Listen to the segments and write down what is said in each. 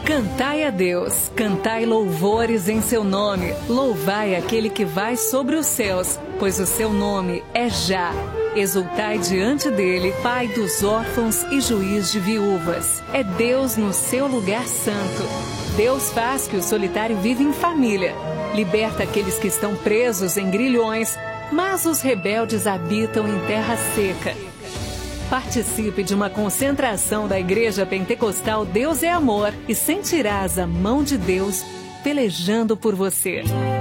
Cantai a Deus, cantai louvores em seu nome, louvai aquele que vai sobre os céus, pois o seu nome é Já. Exultai diante dele, Pai dos órfãos e juiz de viúvas. É Deus no seu lugar santo. Deus faz que o solitário viva em família. Liberta aqueles que estão presos em grilhões, mas os rebeldes habitam em terra seca. Participe de uma concentração da Igreja Pentecostal Deus é Amor e sentirás a mão de Deus pelejando por você.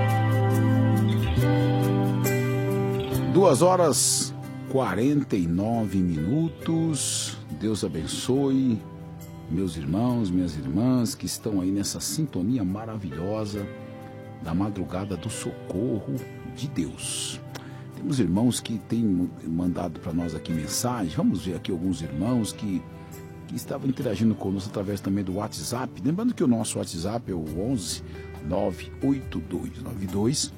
2h49. Deus abençoe meus irmãos, minhas irmãs que estão aí nessa sintonia maravilhosa da madrugada do socorro de Deus. Temos irmãos que têm mandado para nós aqui mensagem. Vamos ver aqui alguns irmãos que estavam interagindo conosco através também do WhatsApp. Lembrando que o nosso WhatsApp é o 11 98292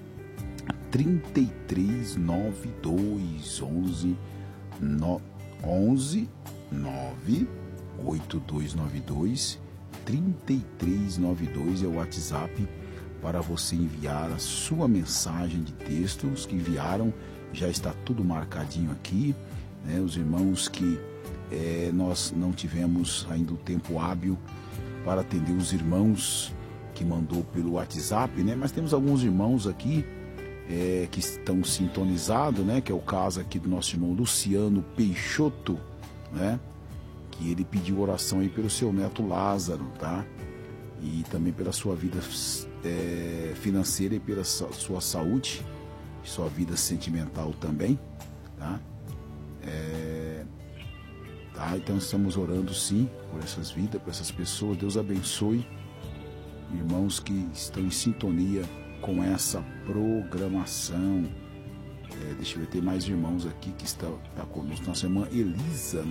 3392 11 98292 3392 é o WhatsApp para você enviar a sua mensagem de texto. Os que enviaram já está tudo marcadinho aqui, né? Os irmãos que nós não tivemos ainda o tempo hábil para atender os irmãos que mandou pelo WhatsApp, né? Mas temos alguns irmãos aqui que estão sintonizados, né? Que é o caso aqui do nosso irmão Luciano Peixoto, né? Que ele pediu oração aí pelo seu neto Lázaro, tá? E também pela sua vida financeira e pela sua saúde, sua vida sentimental também, tá? Então estamos orando sim por essas vidas, por essas pessoas. Deus abençoe irmãos que estão em sintonia com essa programação. Deixa eu ver, tem mais irmãos aqui que está conosco. Nossa irmã Elisa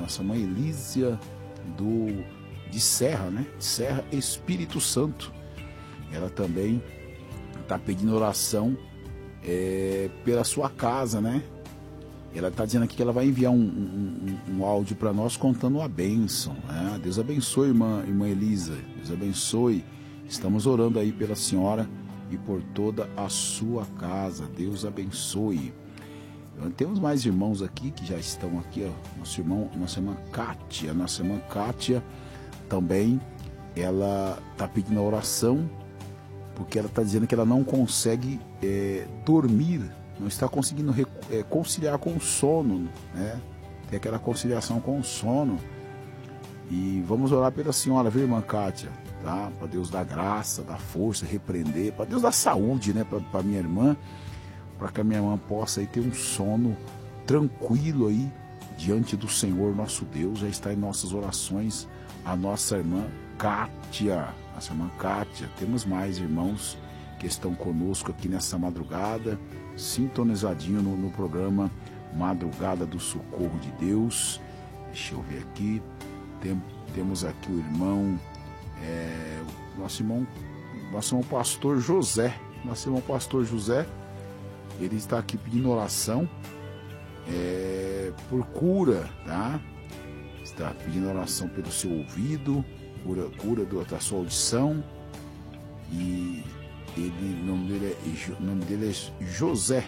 de Serra, né? Serra, Espírito Santo. Ela também está pedindo oração pela sua casa, né? Ela está dizendo aqui que ela vai enviar um áudio para nós contando a bênção, né? Deus abençoe, irmã Elisa. Deus abençoe. Estamos orando aí pela senhora e por toda a sua casa. Deus abençoe. Temos mais irmãos aqui que já estão aqui, ó. Nossa irmã Kátia também, ela está pedindo a oração porque ela está dizendo que ela não consegue dormir, não está conseguindo conciliar com o sono, né? Tem aquela conciliação com o sono. E vamos orar pela senhora, viu, irmã Kátia? Tá? Para Deus dar graça, dar força, repreender, para Deus dar saúde, né? Para minha irmã, para que a minha irmã possa aí ter um sono tranquilo aí diante do Senhor nosso Deus. Já está em nossas orações a nossa irmã Kátia. Temos mais irmãos que estão conosco aqui nessa madrugada, sintonizadinho no programa Madrugada do Socorro de Deus. Deixa eu ver aqui. Temos aqui o irmão, nosso irmão pastor José. Nosso irmão pastor José, ele está aqui pedindo oração por cura, tá? Está pedindo oração pelo seu ouvido, cura da sua audição. E o nome dele é José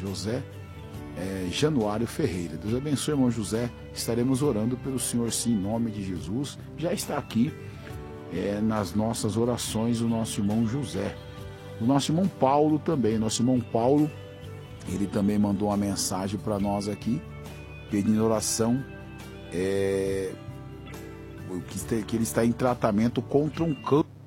Januário Ferreira. Deus abençoe, irmão José. Estaremos orando pelo senhor sim, em nome de Jesus. Já está aqui nas nossas orações o nosso irmão José. O nosso irmão Paulo também. Nosso irmão Paulo, ele também mandou uma mensagem para nós aqui, pedindo oração, que ele está em tratamento contra um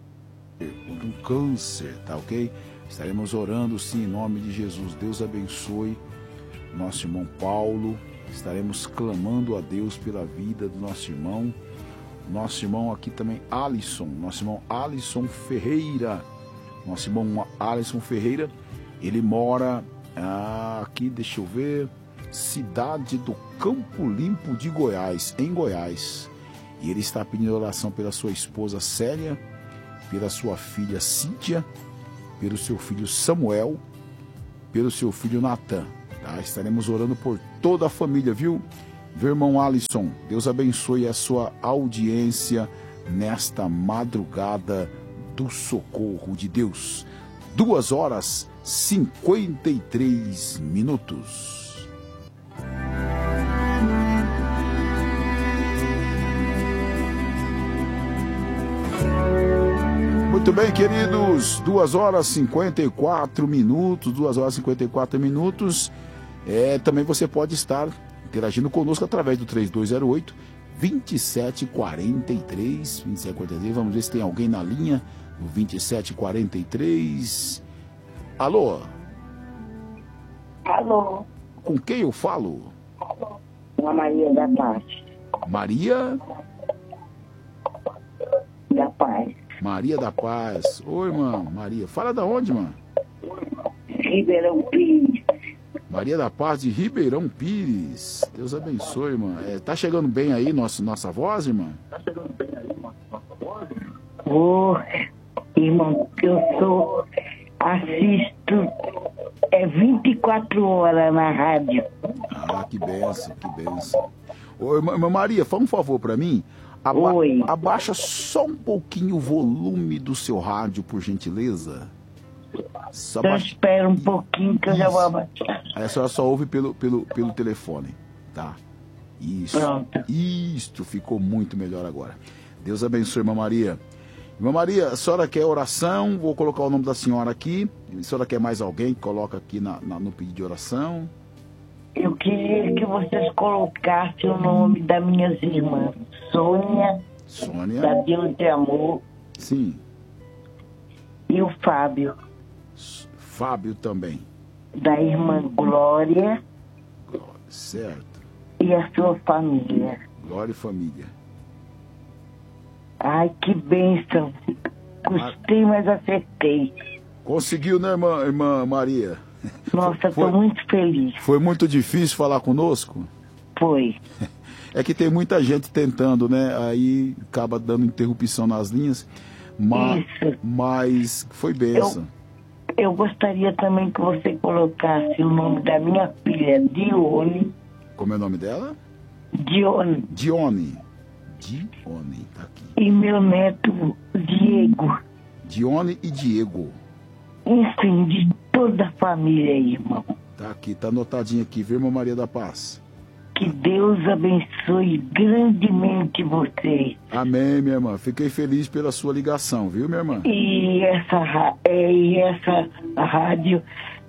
câncer, tá ok? Estaremos orando sim, em nome de Jesus. Deus abençoe nosso irmão Paulo. Estaremos clamando a Deus pela vida do nosso irmão. Nosso irmão aqui também, nosso irmão Alisson Ferreira. Nosso irmão Alisson Ferreira, ele mora aqui, deixa eu ver, cidade do Campo Limpo de Goiás, em Goiás. E ele está pedindo oração pela sua esposa Célia, pela sua filha Cíntia, pelo seu filho Samuel, pelo seu filho Natan. Tá? Estaremos orando por toda a família, viu? Irmão Alisson, Deus abençoe a sua audiência nesta madrugada do socorro de Deus. 2h53. Muito bem, queridos, 2h54. Também você pode estar interagindo conosco através do 3208-2743. Vamos ver se tem alguém na linha, no 2743. Alô? Alô? Com quem eu falo? Com a Maria da Paz. Maria? Da Paz. Maria da Paz. Oi, irmã Maria. Fala da onde, irmã? Ribeirão Pires. Maria da Paz de Ribeirão Pires. Deus abençoe, irmã. Tá chegando bem aí nossa voz, irmã? Irmão, assisto 24 horas na rádio. Ah, que benção, que benção. Ô, irmã Maria, faz um favor pra mim. Oi. Abaixa só um pouquinho o volume do seu rádio, por gentileza. Só espera um pouquinho que eu já vou abaixar. Aí a senhora só ouve pelo telefone, tá? Isso. Pronto. Isso, ficou muito melhor agora. Deus abençoe, irmã Maria. Irmã Maria, a senhora quer oração? Vou colocar o nome da senhora aqui. A senhora quer mais alguém? Coloca aqui no pedido de oração. Eu queria que vocês colocassem o nome das minhas irmãs. Sônia. Da Deus de Amor. Sim. E o Fábio. Fábio também. Da irmã Glória. Certo. E a sua família. Glória e família. Ai, que bênção. Gostei, mas acertei. Conseguiu, né, irmã Maria? Nossa, estou muito feliz. Foi muito difícil falar conosco? Foi. É que tem muita gente tentando, né? Aí acaba dando interrupção nas linhas. Mas foi bênção. Eu gostaria também que você colocasse o nome da minha filha, Dione. Como é o nome dela? Dione. Dione, tá aqui. E meu neto, Diego. Dione e Diego. Enfim, de toda a família, irmão. Tá aqui, tá anotadinho aqui, viu, irmã Maria da Paz? Que Deus abençoe grandemente vocês. Amém, minha irmã. Fiquei feliz pela sua ligação, viu, minha irmã? E essa rádio,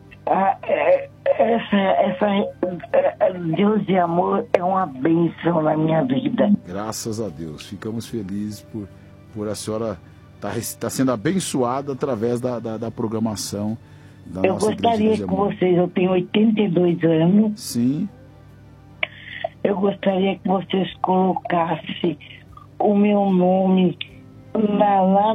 Deus de Amor é uma bênção na minha vida. Graças a Deus. Ficamos felizes por a senhora tá sendo abençoada através da programação da nossa igreja. Eu gostaria que vocês, eu tenho 82 anos. Sim. Eu gostaria que vocês colocassem o meu nome lá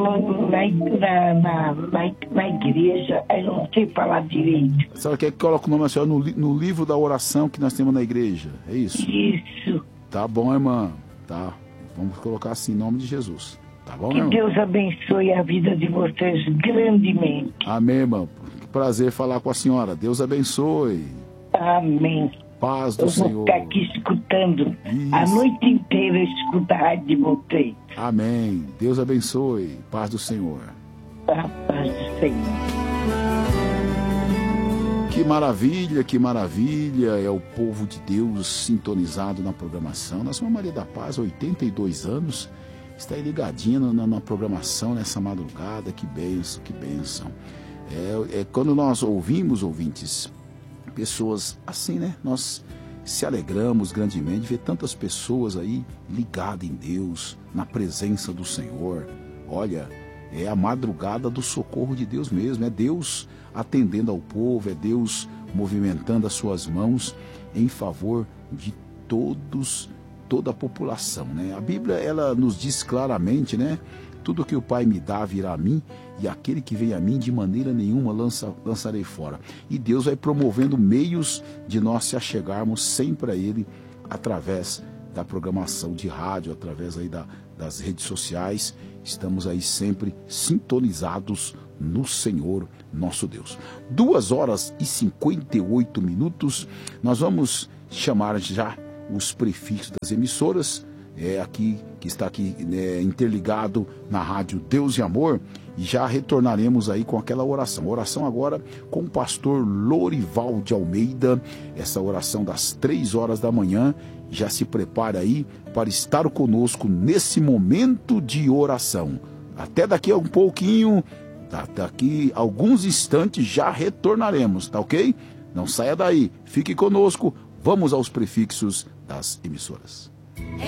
na igreja. Eu não sei falar direito. A senhora quer que coloque o nome da senhora no livro da oração que nós temos na igreja? É isso? Isso. Tá bom, irmã. Tá. Vamos colocar assim, em nome de Jesus. Tá bom, que irmão? Deus abençoe a vida de vocês grandemente. Amém, irmão. Que prazer falar com a senhora. Deus abençoe. Amém. Paz do Senhor. Eu vou ficar aqui escutando. Isso. A noite inteira eu escuto a rádio de vocês. Amém. Deus abençoe. Paz do Senhor. A paz do Senhor. Que maravilha, que maravilha. É o povo de Deus sintonizado na programação. Nossa irmã Maria da Paz, 82 anos, está aí ligadinha na programação nessa madrugada. Que bênção, que bênção. Quando nós ouvimos, ouvintes, pessoas assim, né? Nós se alegramos grandemente de ver tantas pessoas aí ligadas em Deus, na presença do Senhor. Olha, é a madrugada do socorro de Deus mesmo. É Deus atendendo ao povo, é Deus movimentando as suas mãos em favor de toda a população, né? A Bíblia, ela nos diz claramente, né? Tudo que o Pai me dá virá a mim, e aquele que vem a mim de maneira nenhuma lançarei fora. E Deus vai promovendo meios de nós se achegarmos sempre a Ele através da programação de rádio, através aí das redes sociais. Estamos aí sempre sintonizados no Senhor nosso Deus. 2h58. Nós vamos chamar já os prefixos das emissoras. aqui, que está aqui interligado na rádio Deus e Amor, e já retornaremos aí com aquela oração. Oração agora com o pastor Lorival de Almeida, essa oração das 3 horas da manhã. Já se prepara aí para estar conosco nesse momento de oração. Até daqui a um pouquinho, daqui a alguns instantes já retornaremos, tá ok? Não saia daí, fique conosco, vamos aos prefixos das emissoras.